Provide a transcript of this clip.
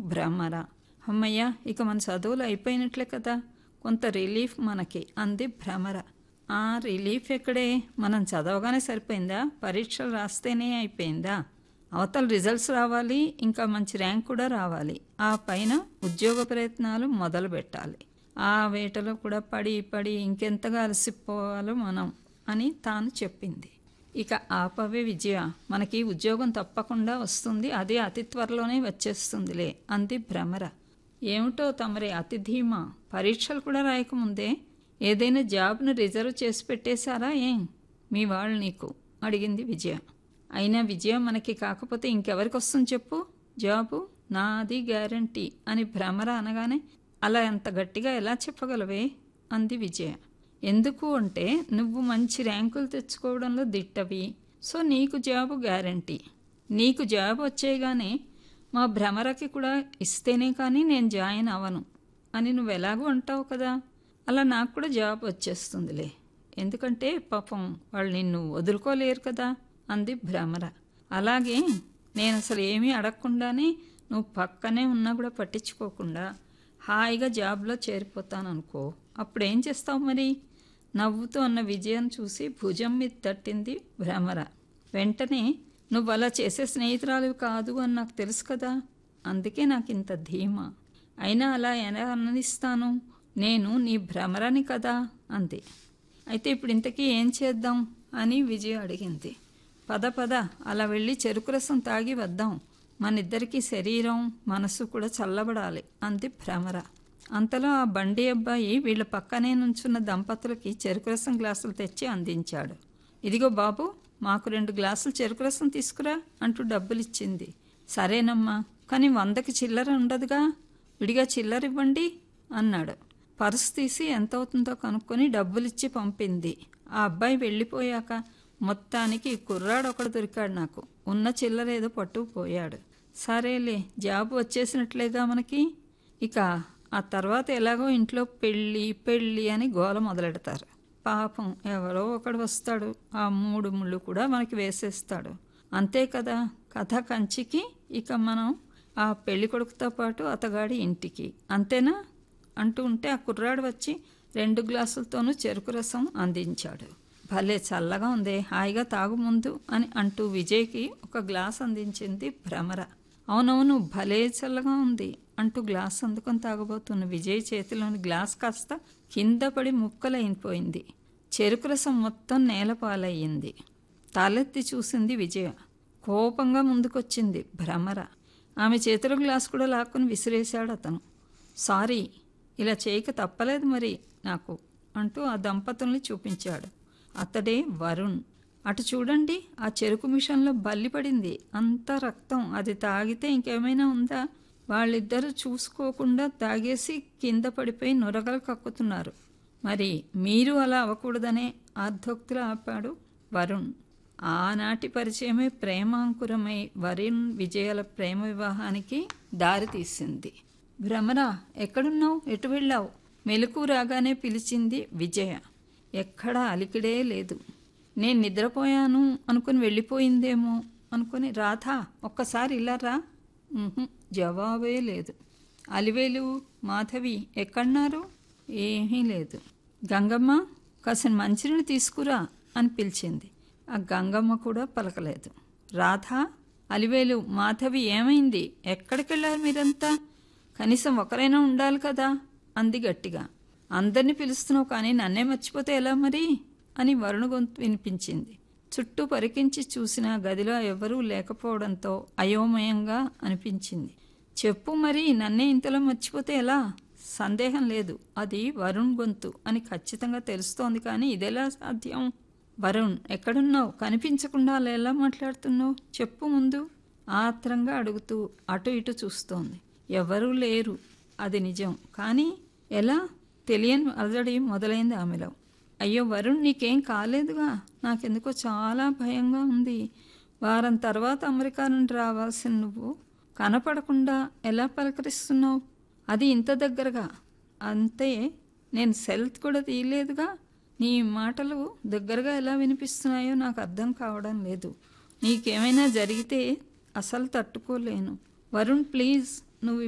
భ్రమర. అమ్మయ్య, ఇక మన చదువులు అయిపోయినట్లే కదా, కొంత రిలీఫ్ మనకి అంది భ్రమర. ఆ రిలీఫ్ ఎక్కడే, మనం చదవగానే సరిపోయిందా? పరీక్షలు రాస్తేనే అయిపోయిందా? అవతల రిజల్ట్స్ రావాలి, ఇంకా మంచి ర్యాంక్ కూడా రావాలి. ఆ పైన ఉద్యోగ ప్రయత్నాలు మొదలు పెట్టాలి. ఆ వేటలో కూడా పడి పడి ఇంకెంతగా అలసిపోవాలో మనం అని తాను చెప్పింది. ఇక ఆపవే విజయ, మనకి ఉద్యోగం తప్పకుండా వస్తుంది, అది అతి త్వరలోనే వచ్చేస్తుందిలే అంది భ్రమర. ఏమిటో తమరి అతి ధీమా, పరీక్షలు కూడా రాయకముందే ఏదైనా జాబ్ను రిజర్వ్ చేసి పెట్టేశారా ఏం మీ వాళ్ళు నీకు అడిగింది విజయ. అయినా విజయ, మనకి కాకపోతే ఇంకెవరికి వస్తుంది చెప్పు జాబు, నాది గ్యారంటీ అని భ్రమర అనగానే అలా ఎంత గట్టిగా ఎలా చెప్పగలవే అంది విజయ. ఎందుకు అంటే నువ్వు మంచి ర్యాంకులు తెచ్చుకోవడంలో దిట్టవి, సో నీకు జాబు గ్యారంటీ. నీకు జాబ్ వచ్చేయగానే మా భ్రమరకి కూడా ఇస్తేనే కానీ నేను జాయిన్ అవ్వను అని నువ్వు ఎలాగూ అంటావు కదా, అలా నాకు కూడా జాబ్ వచ్చేస్తుందిలే. ఎందుకంటే పాపం వాళ్ళు నిన్ను వదులుకోలేరు కదా అంది భ్రమర. అలాగే నేను అసలు ఏమీ అడగకుండానే నువ్వు పక్కనే ఉన్నా కూడా పట్టించుకోకుండా హాయిగా జాబ్లో చేరిపోతాననుకో, అప్పుడేం చేస్తావు మరి? నవ్వుతూ అన్న విజయం చూసి భుజం మీద తట్టింది భ్రమర. వెంటనే నువ్వు అలా చేసే స్నేహితురాలు కాదు అని నాకు తెలుసు కదా, అందుకే నాకు ఇంత ధీమా. అయినా అలా ఎలా ఆనందిస్తాను, నేను నీ భ్రమరని కదా అంది. అయితే ఇప్పుడు ఇంతకీ ఏం చేద్దాం అని విజయ అడిగింది. పద పద, అలా వెళ్ళి చెరుకు రసం తాగి వద్దాం, మనిద్దరికీ శరీరం మనసు కూడా చల్లబడాలి అంది భ్రమర. అంతలో ఆ బండి అబ్బాయి వీళ్ళ పక్కనే నుంచున్న దంపతులకి చెరుకు రసం గ్లాసులు తెచ్చి అందించాడు. ఇదిగో బాబు, మాకు 2 గ్లాసులు చెరుకు రసం తీసుకురా అంటూ డబ్బులిచ్చింది. సరేనమ్మా, కానీ 100కి చిల్లర ఉండదుగా, విడిగా చిల్లర ఇవ్వండి అన్నాడు. పర్సు తీసి ఎంత అవుతుందో కనుక్కొని డబ్బులిచ్చి పంపింది. ఆ అబ్బాయి వెళ్ళిపోయాక మొత్తానికి కుర్రాడు ఒకడు దొరికాడు నాకు, ఉన్న చిల్లర ఏదో పట్టుకుపోయాడు. సరేలే, జాబు వచ్చేసినట్లేగా మనకి. ఇక ఆ తర్వాత ఎలాగో ఇంట్లో పెళ్ళి పెళ్ళి అని గోల మొదలెడతారు. పాపం ఎవరో ఒకడు వస్తాడు, ఆ 3 ముళ్ళు కూడా మనకి వేసేస్తాడు. అంతే కదా కథ కంచికి. ఇక మనం ఆ పెళ్లి కొడుకుతో పాటు అతగాడి ఇంటికి, అంతేనా అంటూ ఉంటే ఆ కుర్రాడు వచ్చి 2 గ్లాసులతోనూ చెరుకు రసం అందించాడు. భలే చల్లగా ఉందే, హాయిగా తాగు ముందు అని అంటూ విజయ్కి ఒక గ్లాస్ అందించింది భ్రమర. అవునవును, భలే చల్లగా ఉంది అంటూ గ్లాస్ అందుకొని తాగబోతున్న విజయ్ చేతిలోని గ్లాస్ కాస్త కింద పడి ముక్కలైపోయింది. చెరుకు రసం మొత్తం నేలపాలయ్యింది. తలెత్తి చూసింది విజయ. కోపంగా ముందుకొచ్చింది భ్రమర. ఆమె చేతిలో గ్లాస్ కూడా లాక్కుని విసిరేశాడు అతను. సారీ, ఇలా చేయక తప్పలేదు మరి నాకు అంటూ ఆ దంపతుల్ని చూపించాడు. అతడే వరుణ్. అటు చూడండి, ఆ చెరుకు మిషన్లో బల్లి పడింది, అంతా రక్తం. అది తాగితే ఇంకేమైనా ఉందా? వాళ్ళిద్దరూ చూసుకోకుండా తాగేసి కింద పడిపోయి నొరగలు కక్కుతున్నారు. మరి మీరు అలా అవ్వకూడదనే అర్ధోక్తిలో ఆపాడు వరుణ్. ఆనాటి పరిచయమే ప్రేమాంకురమై వరుణ్ విజయాల ప్రేమ వివాహానికి దారితీసింది. భ్రమర, ఎక్కడున్నావు, ఎటు వెళ్ళావు? మెలకు రాగానే పిలిచింది విజయ. ఎక్కడా అలికిడే లేదు. నేను నిద్రపోయాను అనుకుని వెళ్ళిపోయిందేమో అనుకుని, రాధా ఒక్కసారి ఇలా రా. జవాబే లేదు. అలివేలు, మాధవి ఎక్కడున్నారు? ఏమీ లేదు. గంగమ్మ, కాసిన మంచినీళ్ళు తీసుకురా అని పిలిచింది. ఆ గంగమ్మ కూడా పలకలేదు. రాధా, అలివేలు, మాధవి ఏమైంది? ఎక్కడికి వెళ్ళారు మీరంతా? కనీసం ఒకరైనా ఉండాలి కదా అంది గట్టిగా. అందరినీ పిలుస్తున్నావు కానీ నన్నే మర్చిపోతే ఎలా మరి అని వరుణ గొంతు వినిపించింది. చుట్టూ పరికించి చూసిన గదిలో ఎవరూ లేకపోవడంతో అయోమయంగా అనిపించింది. చెప్పు మరి, నన్నే ఇంతలో మర్చిపోతే ఎలా? సందేహం లేదు, అది వరుణ్ గొంతు అని ఖచ్చితంగా తెలుస్తోంది, కానీ ఇదెలా సాధ్యం? వరుణ్, ఎక్కడున్నావు? కనిపించకుండా అలా ఎలా మాట్లాడుతున్నావు? చెప్పు ముందు ఆత్రంగా అడుగుతూ అటు ఇటు చూస్తోంది. ఎవరూ లేరు, అది నిజం, కానీ ఎలా? తెలియని అలజడి మొదలైంది ఆమెలో. అయ్యో వరుణ్, నీకేం కాలేదుగా? నాకెందుకో చాలా భయంగా ఉంది. వారం తర్వాత అమెరికా నుండి రావాల్సిన నువ్వు కనపడకుండా ఎలా పలకరిస్తున్నావు? అది ఇంత దగ్గరగా. అంతే, నేను సెల్ కూడా తీయలేదుగా. నీ మాటలు దగ్గరగా ఎలా వినిపిస్తున్నాయో నాకు అర్థం కావడం లేదు. నీకేమైనా జరిగితే అసలు తట్టుకోలేను. వరుణ్ ప్లీజ్, నువ్వు